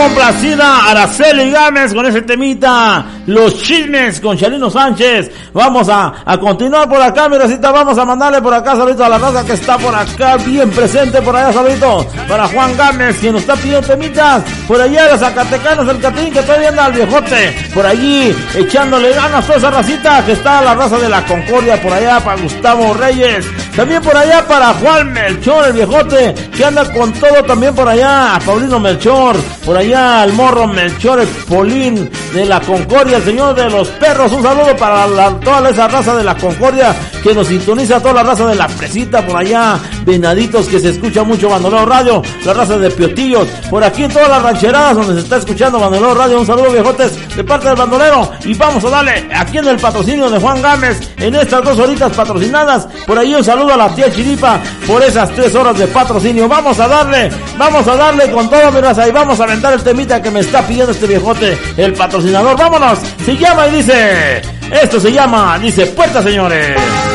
complacida Araceli Gámez con ese temita, Los Chismes con Chalino Sánchez. Vamos a continuar por acá, mi recita. Vamos a mandarle por acá saluditos a la raza que está por acá bien presente por allá. Saluditos para Juan Gámez, quien nos está pidiendo temitas. Por allá los Zacatecanos, el Catín, que todavía anda al viejote por allí echándole ganas toda esa racita que está la raza de la Concordia por allá para Gustavo Reyes. También por allá para Juan Melchor, el viejote, que anda con todo. También por allá a Paulino Melchor, por allá al Morro Melchor, el Polín de la Concordia, el señor de los perros. Un saludo para toda esa raza de la Concordia que nos sintoniza, toda la raza de la Presita, por allá Venaditos, que se escucha mucho Bandolero Radio, la raza de Piotillos, por aquí en todas las rancheradas donde se está escuchando Bandolero Radio. Un saludo, viejotes, de parte del bandolero. Y vamos a darle aquí en el patrocinio de Juan Gámez en estas 2 horitas patrocinadas. Por ahí un saludo a la tía Chiripa por esas 3 horas de patrocinio. Vamos a darle con todo, mi raza, y vamos a aventar el temita que me está pidiendo este viejote, el patrocinador. Vámonos, se llama y dice, esto se llama, dice, Puerta, señores.